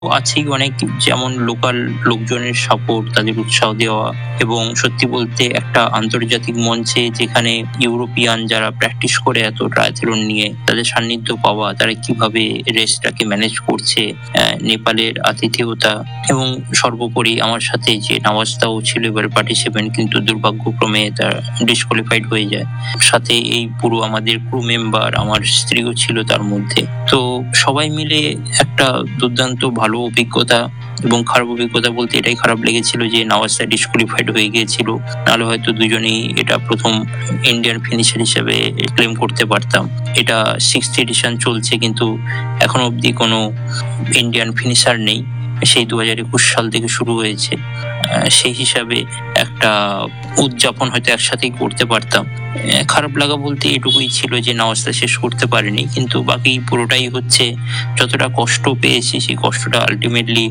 আছেই অনেক, যেমন লোকাল লোকজনের সাপোর্ট, তাদের উৎসাহ দেওয়া, এবং সত্যি বলতে একটা আন্তর্জাতিক মঞ্চে যেখানে ইউরোপিয়ান যারা প্র্যাকটিস করে এত ট্রায়াথলন নিয়ে, তাদের সান্নিধ্য পাওয়া, তারা কিভাবে রেসটাকে ম্যানেজ করছে, নেপালের আতিথেয়তা, এবং সর্বোপরি আমার সাথে যে নওয়াজদাও ছিল এবার পার্টিসিপেন্ট, কিন্তু দুর্ভাগ্যক্রমে তার ডিসকোয়ালিফাইড হয়ে যায়। সাথে এই পুরো আমাদের ক্রু মেম্বার, আমার স্ত্রীও ছিল তার মধ্যে। তো সবাই মিলে একটা দুর্দান্ত ভালো অভিজ্ঞতা। এবং খারাপ অভিজ্ঞতা বলতে এটাই খারাপ লেগেছিল যে নওয়াজদা ডিসকোয়ালিফাইড হয়ে গিয়েছিল, নাহলে হয়তো দুজনেই এটা প্রথম ইন্ডিয়ান ফিনিশার হিসেবে ক্লেম করতে পারতাম। এটা 6th এডিশন চলছে, কিন্তু এখনো অবধি কোনো ইন্ডিয়ান ফিনিশার নেই। সেই 2021 সাল থেকে শুরু হয়েছে। সেই হিসাবে একটা উদযাপন হয়তো একসাথেই করতে পারতাম। খারাপ লাগা বলতে এটুকুই ছিল যে নওয়াজদা শেষ করতে পারেনি, কিন্তু বাকি পুরোটাই হচ্ছে যতটা কষ্ট পেয়েছি সেই কষ্টটা আলটিমেটলি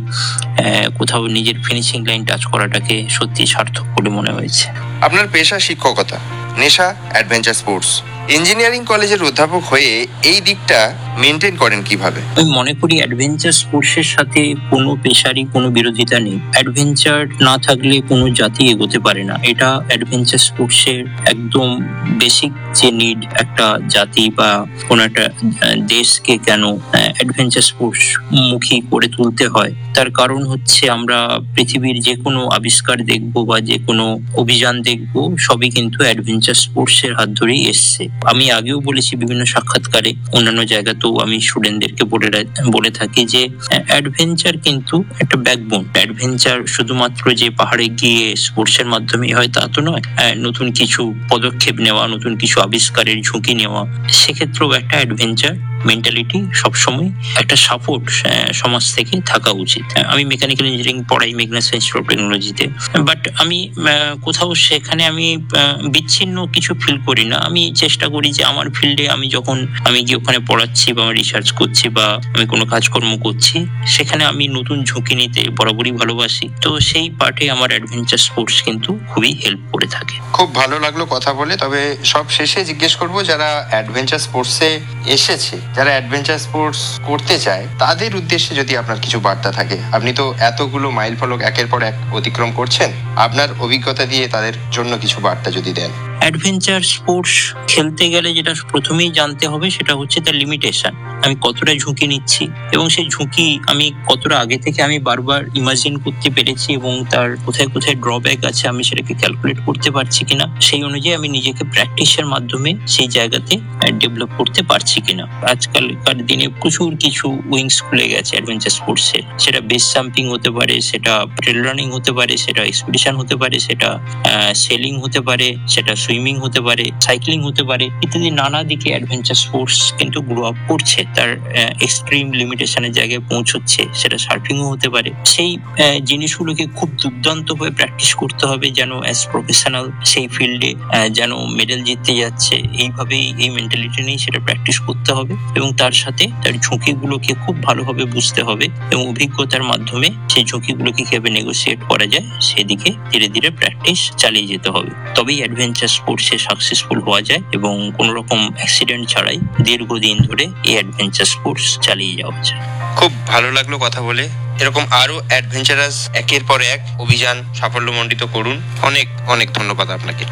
কোথাও নিজের ফিনিশিং লাইন টাচ করাটাকে সত্যি সার্থক বলে মনে হয়েছে। আপনার পেশা শিক্ষকতা, নেশা অ্যাডভেঞ্চার স্পোর্টস। ইঞ্জিনিয়ারিং কলেজের অধ্যাপক হয়ে এই দিকটা মেনটেন করেন কিভাবে? আমি মনে করি অ্যাডভেঞ্চার স্পোর্টসের সাথে কোনো পেশারই কোনো বিরোধিতা নেই। অ্যাডভেঞ্চার না থাকলে কোনো জাতি এগোতে পারে না। এটা অ্যাডভেঞ্চার স্পোর্টসের একদম বেসিক যে নিড একটা জাতি বা কোনো একটা দেশকে কেন অ্যাডভেঞ্চার স্পোর্টস মুখী করে তুলতে হয়, তার কারণ হচ্ছে আমরা পৃথিবীর যে কোনো আবিষ্কার দেখব বা যে কোনো অভিযান দেখব, সবই কিন্তু অ্যাডভেঞ্চার স্পোর্টসের হাত ধরেই এসছে। আমি আগেও বলেছি বিভিন্ন সাক্ষাৎকারে, অন্যান্য জায়গাতেও আমি স্টুডেন্টদেরকে বলে থাকি যে অ্যাডভেঞ্চার কিন্তু একটা ব্যাকবোন। অ্যাডভেঞ্চার শুধুমাত্র যে পাহাড়ে গিয়ে স্পোর্টসের মাধ্যমে হয় তা তো নয়। নতুন কিছু পদক্ষেপ নেওয়া, নতুন কিছু আবিষ্কারের ঝুঁকি নেওয়া, সেক্ষেত্রেও একটা অ্যাডভেঞ্চার মেন্টালিটি সবসময় একটা সাপোর্ট সমাজ থেকে থাকা উচিত। আমি মেকানিক্যাল ইঞ্জিনিয়ারিং পড়াই মেঘনা ইনস্টিটিউট অফ টেকনোলজিতে, বাট আমি কোথাও সেখানে আমি বিচ্ছিন্ন কিছু ফিল করি না। আমি চেষ্টা করি যে আমার ফিল্ডে আমি যখন আমি গিয়ে ওখানে পড়াচ্ছি বা আমি রিসার্চ করছি বা আমি কোনো কাজকর্ম করছি, সেখানে আমি নতুন ঝুঁকি নিতে বরাবরই ভালোবাসি। তো সেই পার্টে আমার অ্যাডভেঞ্চার স্পোর্টস কিন্তু খুবই হেল্প করে থাকে। খুব ভালো লাগলো কথা বলে। তবে সব শেষে জিজ্ঞেস করব, যারা অ্যাডভেঞ্চার স্পোর্টসে এসেছে, যারা অ্যাডভেঞ্চার স্পোর্টস করতে চায়, তাদের উদ্দেশ্যে যদি আপনার কিছু বার্তা থাকে। আপনি তো এতগুলো মাইল ফলক একের পর এক অতিক্রম করছেন, আপনার অভিজ্ঞতা দিয়ে তাদের জন্য কিছু বার্তা যদি দেন। অ্যাডভেঞ্চার স্পোর্টস খেলতে গেলে যেটা প্রথমেই জানতে হবে সেটা হচ্ছে তার লিমিটেশন। আমি কতটা ঝুঁকি নিচ্ছি এবং সেই ঝুঁকি আমি কতটা আগে থেকে আমি বারবার ইমাজিন করতে পেরেছি, এবং তার কোথায় কোথায় ড্রব্যাক আছে আমি সেটাকে ক্যালকুলেট করতে পারছি কিনা, সেই অনুযায়ী আমি নিজেকে প্র্যাকটিসের মাধ্যমে সেই জায়গাতে ডেভেলপ করতে পারছি কিনা। আজকালকার দিনে প্রচুর কিছু উইংস খুলে গেছে অ্যাডভেঞ্চার স্পোর্টসের। সেটা বেস জাম্পিং হতে পারে, সেটা ট্রেল রানিং হতে পারে, সেটা এক্সপিডিশন হতে পারে, সেটা সেলিং হতে পারে, সেটা সুইমিং হতে পারে, সাইক্লিং হতে পারে, ইত্যাদি নানা দিকে অ্যাডভেঞ্চার স্পোর্টস কিন্তু গ্রো আপ করছে, তার এক্সট্রিম লিমিটেশনের জায়গায় পৌঁছচ্ছে। সেটা সার্ফিংও হতে পারে। সেই জিনিসগুলোকে খুব দুর্দান্ত ভাবে প্র্যাকটিস করতে হবে যেন অ্যাজ প্রফেশনাল সেই ফিল্ডে যেন মেডেল জিততে যাচ্ছে। এইভাবেই এই মেন্টালিটি নিয়ে সেটা প্র্যাকটিস করতে হবে, এবং তার সাথে তার ঝুঁকিগুলোকে খুব ভালোভাবে বুঝতে হবে, এবং অভিজ্ঞতার মাধ্যমে সেই ঝুঁকিগুলোকে কিভাবে নেগোসিয়েট করা যায় সেদিকে ধীরে ধীরে প্র্যাকটিস চালিয়ে যেতে হবে। তবেই অ্যাডভেঞ্চার স্পোর্টসে সাকসেসফুল হওয়া যায় এবং কোনো রকম অ্যাক্সিডেন্ট ছাড়াই দীর্ঘদিন ধরে এই অ্যাডভেঞ্চার স্পোর্টস চালিয়ে যাওয়া যায়। খুব ভালো লাগলো কথা বলে। এরকম আরো অ্যাডভেঞ্চারাস একের পর এক অভিযান সাফল্যমণ্ডিত করুন। অনেক অনেক ধন্যবাদ আপনাকে।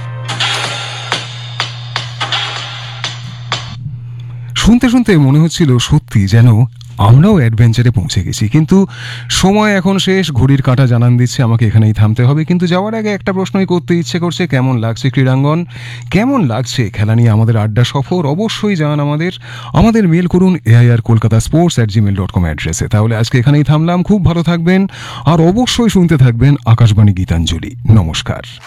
শুনতে শুনতে মনে হচ্ছিল সত্যি যেন আমরাও অ্যাডভেঞ্চারে পৌঁছে গেছি, কিন্তু সময় এখন শেষ। ঘড়ির কাঁটা জানান দিচ্ছে আমাকে এখানেই থামতে হবে। কিন্তু যাওয়ার আগে একটা প্রশ্নই করতে ইচ্ছে করছে, কেমন লাগছে ক্রীড়াঙ্গন, কেমন লাগছে খেলা নিয়ে আমাদের আড্ডা সফর? অবশ্যই জানান আমাদের মেল করুন airkolkatasports@gmail.com অ্যাড্রেসে। তাহলে আজকে এখানেই থামলাম। খুব ভালো থাকবেন আর অবশ্যই শুনতে থাকবেন আকাশবাণী গীতাঞ্জলি। নমস্কার।